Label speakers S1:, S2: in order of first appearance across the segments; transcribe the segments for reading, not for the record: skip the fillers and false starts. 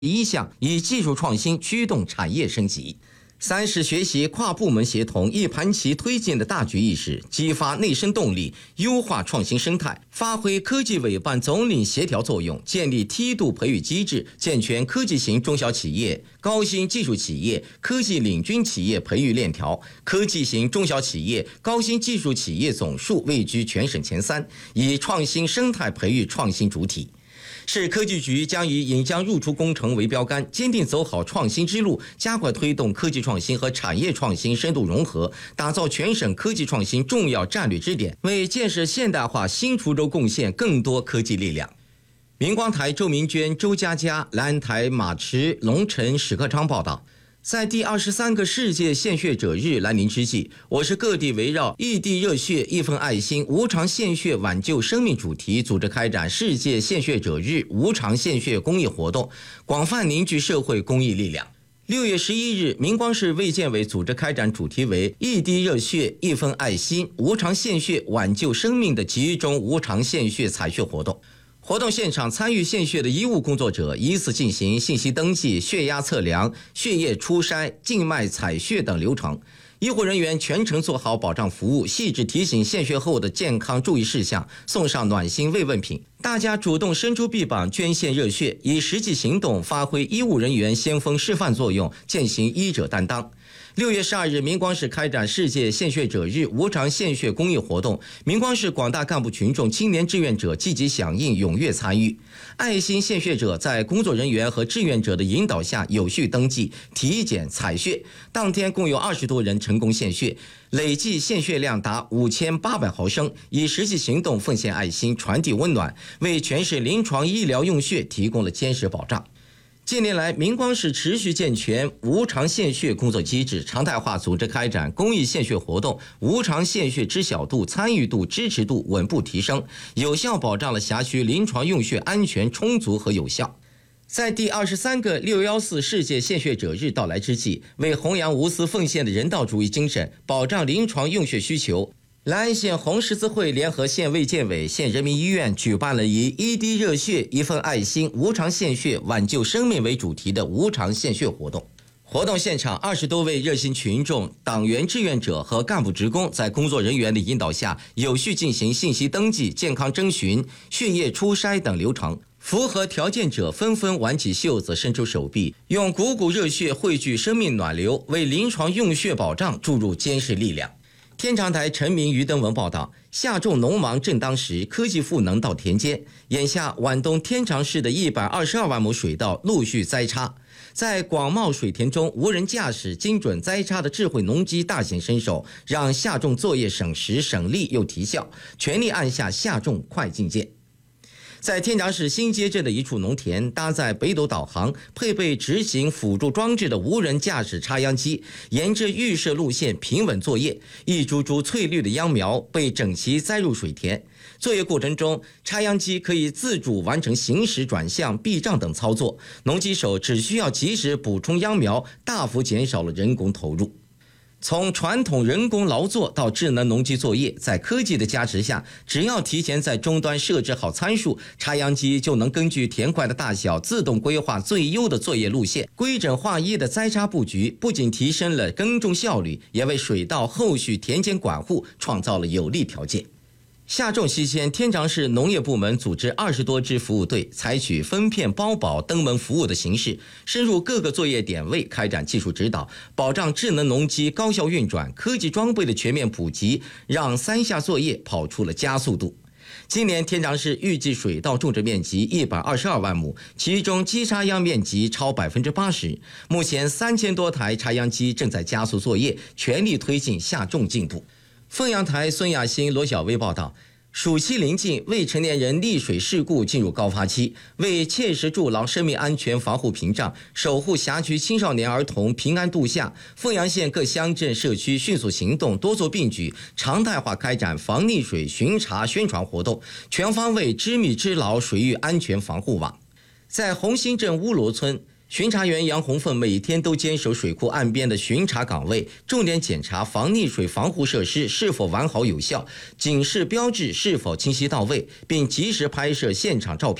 S1: 第一项，以技术创新驱动产业升级。三是学习跨部门协同、一盘棋推进的大局意识，激发内生动力，优化创新生态，发挥科技委办总领协调作用，建立梯度培育机制，健全科技型中小企业、高新技术企业、科技领军企业培育链条，科技型中小企业、高新技术企业总数位居全省前3，以创新生态培育创新主体。市科技局将以引将入出工程为标杆，坚定走好创新之路，加快推动科技创新和产业创新深度融合，打造全省科技创新重要战略支点，为建设现代化新滁州贡献更多科技力量。明光台周明娟、周佳佳、兰台马驰、龙晨、史克昌报道。在第23个世界献血者日来临之际，我市各地围绕异地热血、一份爱心、无偿献血挽救生命主题，组织开展世界献血者日无偿献血公益活动，广泛凝聚社会公益力量。6月11日，明光市卫健委组织开展主题为一滴热血、一份爱心、无偿献血挽救生命的集中无偿献血采血活动。活动现场，参与献血的医务工作者依次进行信息登记、血压测量、血液初筛、静脉采血等流程。医护人员全程做好保障服务，细致提醒献血后的健康注意事项，送上暖心慰问品。大家主动伸出臂膀捐献热血，以实际行动发挥医务人员先锋示范作用，践行医者担当。6月12日，明光市开展世界献血者日无偿献血公益活动，明光市广大干部群众、青年志愿者积极响应，踊跃参与。爱心献血者在工作人员和志愿者的引导下有序登记、体检、采血，当天共有20多人成功献血，累计献血量达5800毫升，以实际行动奉献爱心，传递温暖，为全市临床医疗用血提供了坚实保障。近年来，明光市持续健全无偿献血工作机制，常态化组织开展公益献血活动，无偿献血知晓度、参与度、支持度稳步提升，有效保障了辖区临床用血安全、充足和有效。在第23个614世界献血者日到来之际，为弘扬无私奉献的人道主义精神，保障临床用血需求，兰安县红十字会联合县卫健委、县人民医院举办了以一滴热血、一份爱心、无偿献血挽救生命为主题的无偿献血活动。活动现场，20多位热心群众、党员志愿者和干部职工在工作人员的引导下，有序进行信息登记、健康征询、血液初筛等流程。符合条件者纷纷挽起袖子，伸出手臂，用股股热血汇聚生命暖流，为临床用血保障注入坚实力量。天长台陈明于登文报道，夏种农忙正当时，科技赋能到田间。眼下皖东天长市的122万亩水稻陆续栽插，在广袤水田中，无人驾驶、精准栽插的智慧农机大显身手，让夏种作业省时省力又提效，全力按下夏种快进键。在天长市新街镇的一处农田，搭载北斗导航、配备执行辅助装置的无人驾驶插秧机，沿着预设路线平稳作业，一株株翠绿的秧苗被整齐栽入水田。作业过程中，插秧机可以自主完成行驶、转向、避障等操作，农机手只需要及时补充秧苗，大幅减少了人工投入。从传统人工劳作到智能农机作业，在科技的加持下，只要提前在终端设置好参数，插秧机就能根据田块的大小自动规划最优的作业路线，规整划一的栽插布局，不仅提升了耕种效率，也为水稻后续田间管护创造了有利条件。夏种期间，天长市农业部门组织20多支服务队，采取分片包保、登门服务的形式，深入各个作业点位开展技术指导，保障智能农机高效运转，科技装备的全面普及，让3下作业跑出了加速度。今年天长市预计水稻种植面积122万亩，其中机插秧面积超80%。目前3000多台插秧机正在加速作业，全力推进夏种进度。凤阳台孙亚欣、罗小薇报道，暑期临近，未成年人溺水事故进入高发期，为切实筑牢生命安全防护屏障，守护辖区青少年儿童平安度夏，凤阳县各乡镇社区迅速行动，多做并举，常态化开展防溺水巡查宣传活动，全方位织密织牢水域安全防护网。在红星镇乌罗村，巡查员杨红凤每天都坚守水库岸边的巡查岗位，重点检查防溺水防护设施是否完好有效，警示标志是否清晰到位，并及时拍摄现场照片。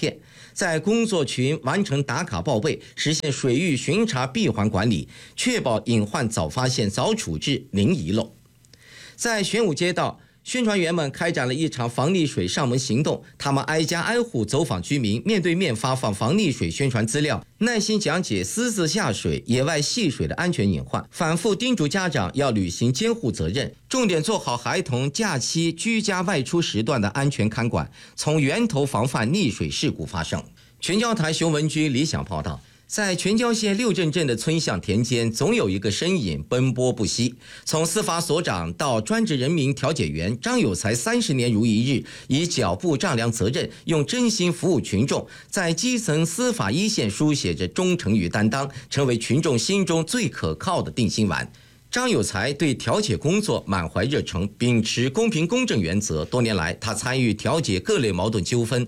S1: 在工作群完成打卡报备，实现水域巡查闭环管理，确保隐患早发现、早处置、零遗漏。在玄武街道，宣传员们开展了一场防溺水上门行动，他们挨家挨户走访居民，面对面发放防溺水宣传资料，耐心讲解私自下水、野外戏水的安全隐患，反复叮嘱家长要履行监护责任，重点做好孩童假期居家外出时段的安全看管，从源头防范溺水事故发生。全椒台熊文居李想报道，在全椒县六镇镇的村巷田间，总有一个身影奔波不息。从司法所长到专职人民调解员，张有才30年如一日，以脚步丈量责任，用真心服务群众，在基层司法一线书写着忠诚与担当，成为群众心中最可靠的定心丸。张有才对调解工作满怀热诚，秉持公平公正原则。多年来，他参与调解各类矛盾纠纷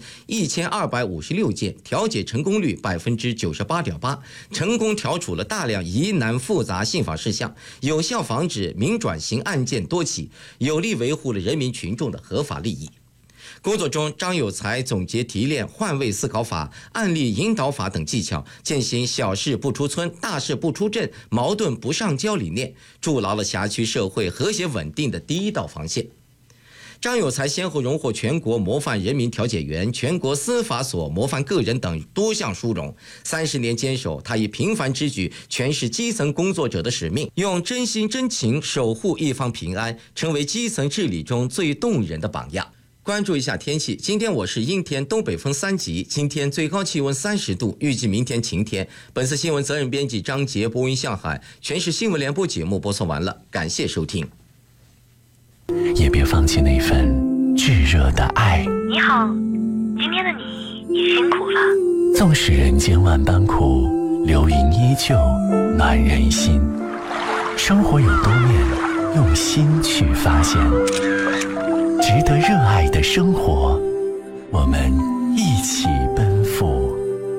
S1: 1256件，调解成功率98.8%，成功调处了大量疑难复杂信法事项，有效防止民转刑案件多起，有力维护了人民群众的合法利益。工作中，张有才总结提炼换位思考法、案例引导法等技巧，践行小事不出村、大事不出镇、矛盾不上交理念，筑牢了辖区社会和谐稳定的第一道防线。张有才先后荣获全国模范人民调解员、全国司法所模范个人等多项殊荣。30年坚守，他以平凡之举诠释基层工作者的使命，用真心真情守护一方平安，成为基层治理中最动人的榜样。关注一下天气，今天我市阴天，东北风3级，今天最高气温30度，预计明天晴天。本次新闻责任编辑张杰，播音向海，全市新闻联播节目播送完了，感谢收听。
S2: 也别放弃那份炙热的爱。
S3: 你好，今天的你也辛苦了。
S2: 纵使人间万般苦，流云依旧暖人心。生活有多面，用心去发现。值得热爱的生活，我们一起奔赴。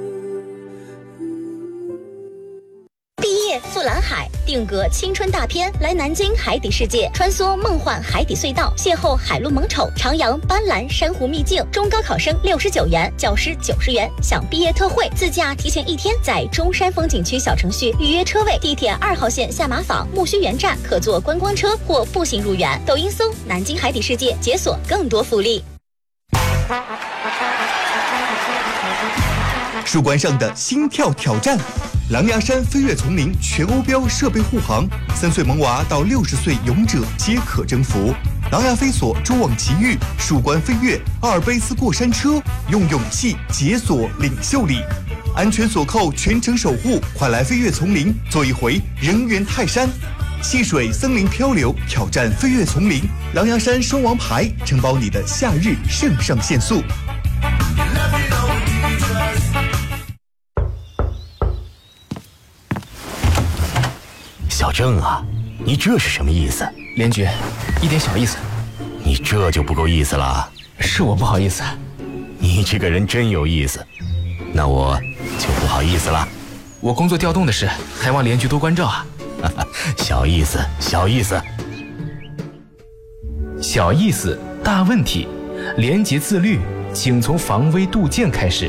S4: 毕业赴蓝海，定格青春大片，来南京海底世界，穿梭梦幻海底隧道，邂逅海陆萌宠，徜徉斑斓珊瑚秘境。中高考生69元，教师90元，享毕业特惠，自驾提前1天，在中山风景区小程序预约车位，地铁2号线下马坊木樨园站可坐观光车或步行入园。抖音搜南京海底世界，解锁更多福利。
S5: 树冠上的心跳挑战，狼牙山飞跃丛林全欧标设备护航，3岁萌娃到60岁勇者皆可征服。狼牙飞索蛛网奇遇，树冠飞跃，阿尔卑斯过山车，用勇气解锁领袖力，安全锁扣全程守护，快来飞跃丛林，做一回人猿泰山。戏水森林漂流，挑战飞跃丛林，狼牙山双王牌，承包你的夏日肾上腺素。
S2: 小郑啊，你这是什么意思？
S6: 连局，一点小意思。
S2: 你这就不够意思了。
S6: 是我不好意思。
S2: 你这个人真有意思，那我就不好意思了。
S6: 我工作调动的事，还望连局多关照啊。
S2: 小意思，小意思。
S6: 小意思，大问题。廉洁自律，请从防微杜渐开始。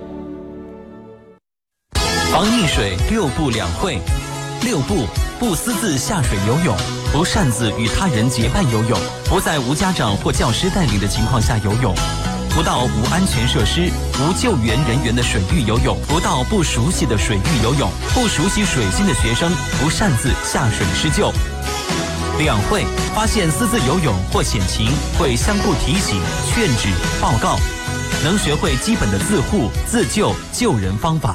S7: 防溺水6步2会。6步：不私自下水游泳，不擅自与他人结伴游泳，不在无家长或教师带领的情况下游泳，不到无安全设施、无救援人员的水域游泳，不到不熟悉的水域游泳，不熟悉水性的学生不擅自下水施救。2会：发现私自游泳或险情，会相互提醒、劝止、报告，能学会基本的自护、自救、救人方法。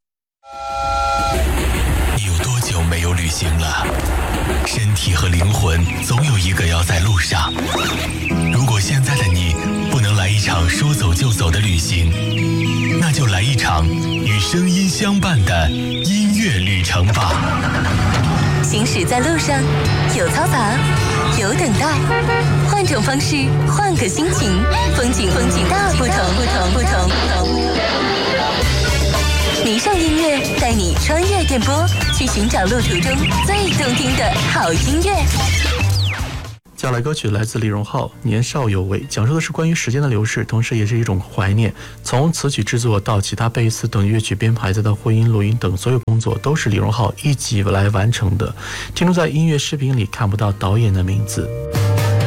S2: 没有旅行了，身体和灵魂总有一个要在路上。如果现在的你不能来一场说走就走的旅行，那就来一场与声音相伴的音乐旅程吧。
S8: 行驶在路上，有嘈杂，有等待，换种方式，换个心情，风景大不同。迷上音乐，带你穿越电波，去寻找路途中最动听的好音乐。
S9: 接下来歌曲来自李荣浩《年少有为》，讲述的是关于时间的流逝，同时也是一种怀念。从词曲制作到吉他、贝斯等乐曲编排，再到混音、录音等所有工作，都是李荣浩一起来完成的。听众在音乐视频里看不到导演的名字。